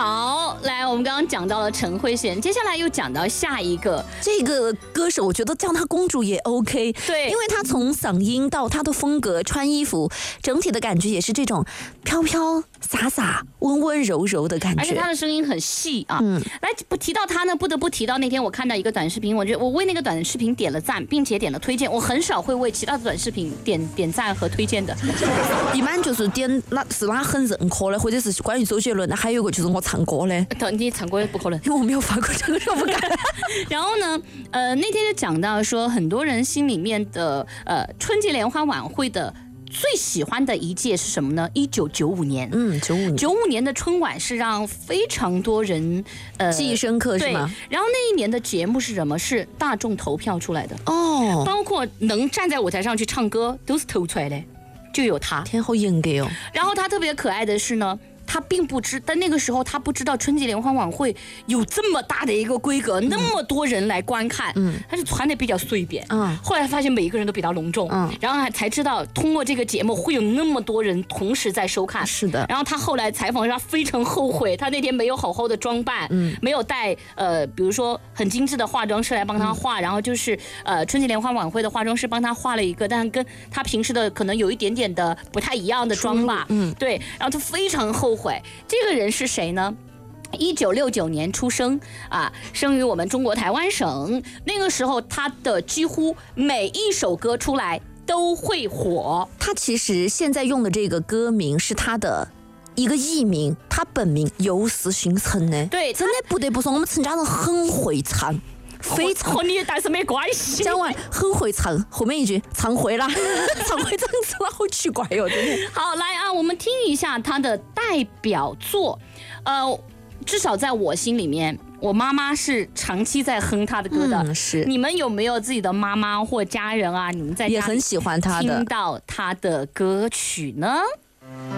好，来，我们刚刚讲到了陈慧娴，接下来又讲到下一个这个歌手，我觉得叫她公主也 OK， 对， 因为她从嗓音到她的风格、穿衣服，整体的感觉也是这种飘飘洒洒、温温柔柔的感觉， 而且她的声音很细啊。来，不提到她呢，不得不提到那天我看到一个短视频，我觉得我为那个短视频点了赞，并且点了推荐。我很少会为其他的短视频点赞和推荐的， 一般就是点那是他很认可的，或者是关于周杰伦的，还有一个就是我唱歌的。 你唱歌不可能， 因为我没有发过这个，我不敢。 然后呢，那天就讲到说，很多人心里面的春节联欢晚会的最喜欢的一届是什么呢？1995年。95年的春晚是让非常多人记忆深刻，是吗？ 然后那一年的节目是什么？是大众投票出来的哦， 包括能站在舞台上去唱歌都是投出来的，就有他。 天，好严格哦。 然后他特别可爱的是呢，他并不知，但那个时候他不知道春节联欢晚会有这么大的一个规格，那么多人来观看，他是传的比较随便，后来发现每一个人都比他隆重，然后才知道通过这个节目会有那么多人同时在收看， 是的。 然后他后来采访他非常后悔，他那天没有好好的装扮，没有带比如说很精致的化妆师来帮他画，然后就是春节联欢晚会的化妆师帮他画了一个，但跟他平时的可能有一点点的不太一样的妆吧，对，然后他非常后悔。这个人是谁呢？1969年出生啊，生于我们中国台湾省。那个时候，他的几乎每一首歌出来都会火。 他其实现在用的这个歌名是他的一个艺名，他本名尤氏勋陈呢。 对， 真的不得不说，我们陈家人很会唱。非常和你但是没关系。 讲完很会唱，后面一句唱会了，唱会这样子了，好奇怪哦，真的。 好，来啊，我们听一下他的代表作，至少在我心里面，我妈妈是长期在哼他的歌的。 是。 你们有没有自己的妈妈或家人啊？你们在家也很喜欢他的， 听到他的歌曲呢？